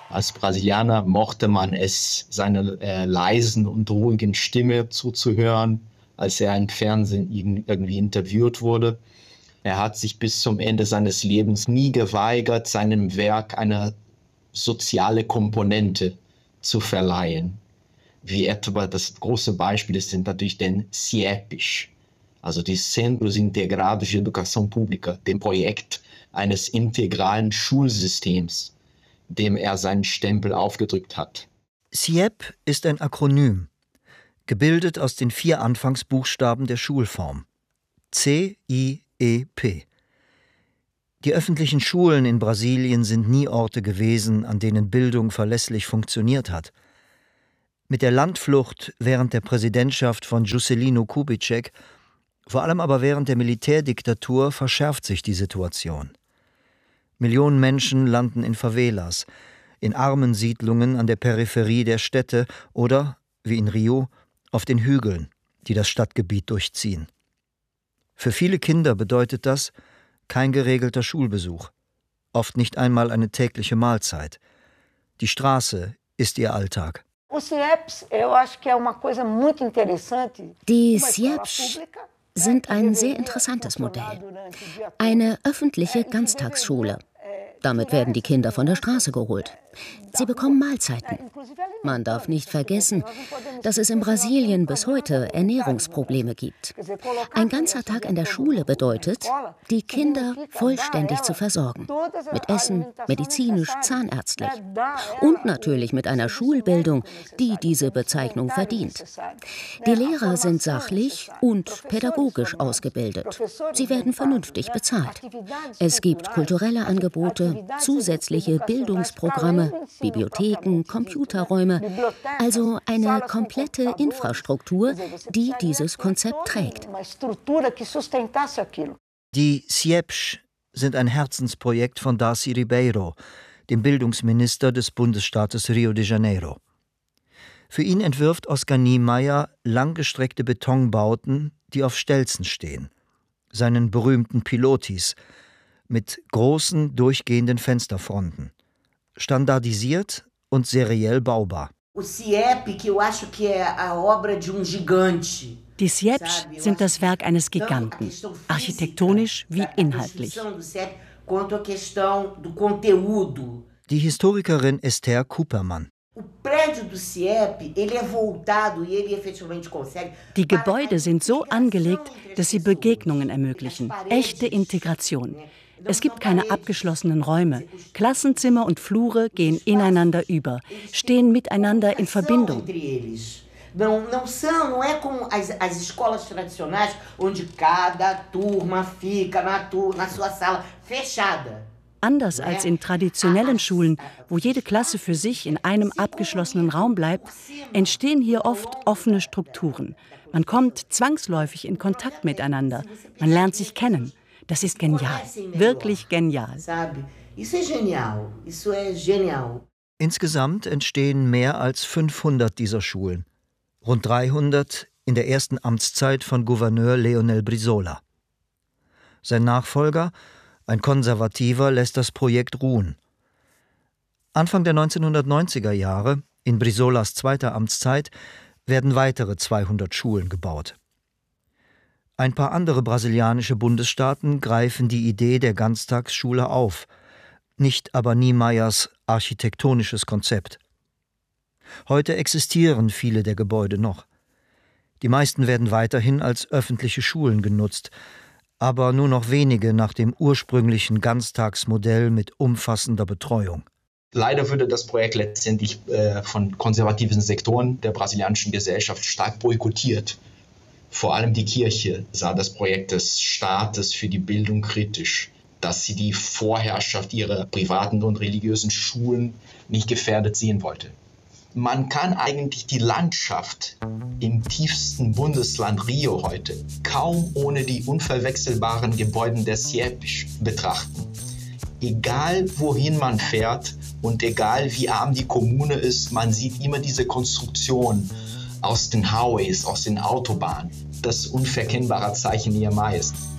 Als Brasilianer mochte man es, seiner leisen und ruhigen Stimme zuzuhören, als er im Fernsehen irgendwie interviewt wurde. Er hat sich bis zum Ende seines Lebens nie geweigert, seinem Werk eine soziale Komponente zu verleihen. Wie etwa das große Beispiel sind natürlich den CIEPs, also die Centros Integrados de Educação Pública, dem Projekt eines integralen Schulsystems, dem er seinen Stempel aufgedrückt hat. CIEP ist ein Akronym, gebildet aus den 4 Anfangsbuchstaben der Schulform. CIEP. Die öffentlichen Schulen in Brasilien sind nie Orte gewesen, an denen Bildung verlässlich funktioniert hat. Mit der Landflucht während der Präsidentschaft von Juscelino Kubitschek, vor allem aber während der Militärdiktatur, verschärft sich die Situation. Millionen Menschen landen in Favelas, in armen Siedlungen an der Peripherie der Städte oder, wie in Rio, auf den Hügeln, die das Stadtgebiet durchziehen. Für viele Kinder bedeutet das kein geregelter Schulbesuch, oft nicht einmal eine tägliche Mahlzeit. Die Straße ist ihr Alltag. Die CIEPs sind ein sehr interessantes Modell. Eine öffentliche Ganztagsschule. Damit werden die Kinder von der Straße geholt. Sie bekommen Mahlzeiten. Man darf nicht vergessen, dass es in Brasilien bis heute Ernährungsprobleme gibt. Ein ganzer Tag in der Schule bedeutet, die Kinder vollständig zu versorgen. Mit Essen, medizinisch, zahnärztlich. Und natürlich mit einer Schulbildung, die diese Bezeichnung verdient. Die Lehrer sind sachlich und pädagogisch ausgebildet. Sie werden vernünftig bezahlt. Es gibt kulturelle Angebote, zusätzliche Bildungsprogramme, Bibliotheken, Computerräume, also eine komplette Infrastruktur, die dieses Konzept trägt. Die CIEPs sind ein Herzensprojekt von Darcy Ribeiro, dem Bildungsminister des Bundesstaates Rio de Janeiro. Für ihn entwirft Oscar Niemeyer langgestreckte Betonbauten, die auf Stelzen stehen, seinen berühmten Pilotis, mit großen, durchgehenden Fensterfronten. Standardisiert und seriell baubar. Die CIEPs sind das Werk eines Giganten, architektonisch wie inhaltlich. Die Historikerin Esther Kupermann. Die Gebäude sind so angelegt, dass sie Begegnungen ermöglichen, echte Integration. Es gibt keine abgeschlossenen Räume. Klassenzimmer und Flure gehen ineinander über, stehen miteinander in Verbindung. Não é como as escolas tradicionais, onde cada turma fica na sua sala fechada. Anders als in traditionellen Schulen, wo jede Klasse für sich in einem abgeschlossenen Raum bleibt, entstehen hier oft offene Strukturen. Man kommt zwangsläufig in Kontakt miteinander. Man lernt sich kennen. Das ist genial, wirklich genial. Insgesamt entstehen mehr als 500 dieser Schulen. Rund 300 in der ersten Amtszeit von Gouverneur Leonel Brizola. Sein Nachfolger, ein Konservativer, lässt das Projekt ruhen. Anfang der 1990er Jahre, in Brizolas zweiter Amtszeit, werden weitere 200 Schulen gebaut. Ein paar andere brasilianische Bundesstaaten greifen die Idee der Ganztagsschule auf, nicht aber Niemeyers architektonisches Konzept. Heute existieren viele der Gebäude noch. Die meisten werden weiterhin als öffentliche Schulen genutzt, aber nur noch wenige nach dem ursprünglichen Ganztagsmodell mit umfassender Betreuung. Leider wurde das Projekt letztendlich von konservativen Sektoren der brasilianischen Gesellschaft stark boykottiert. Vor allem die Kirche sah das Projekt des Staates für die Bildung kritisch, dass sie die Vorherrschaft ihrer privaten und religiösen Schulen nicht gefährdet sehen wollte. Man kann eigentlich die Landschaft im tiefsten Bundesland Rio heute kaum ohne die unverwechselbaren Gebäude der CIEPs betrachten. Egal wohin man fährt und egal wie arm die Kommune ist, man sieht immer diese Konstruktion aus den Highways, aus den Autobahnen, das unverkennbare Zeichen Niemeyers.